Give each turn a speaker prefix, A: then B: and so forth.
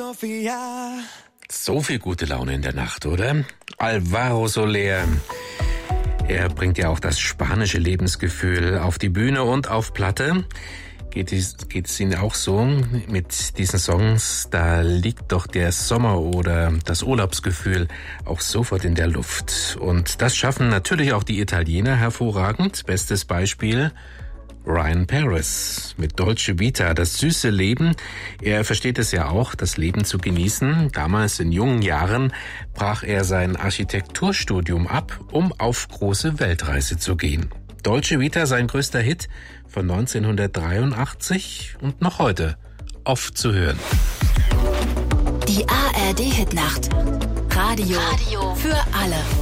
A: So viel gute Laune in der Nacht, oder? Alvaro Soler. Er bringt ja auch das spanische Lebensgefühl auf die Bühne und auf Platte. Geht's Ihnen auch so mit diesen Songs? Da liegt doch der Sommer oder das Urlaubsgefühl auch sofort in der Luft. Und das schaffen natürlich auch die Italiener hervorragend. Bestes Beispiel Ryan Paris mit Dolce Vita, das süße Leben. Er versteht es ja auch, das Leben zu genießen. Damals in jungen Jahren brach er sein Architekturstudium ab, um auf große Weltreise zu gehen. Dolce Vita, sein größter Hit von 1983 und noch heute oft zu hören.
B: Die ARD Hitnacht. Radio für alle.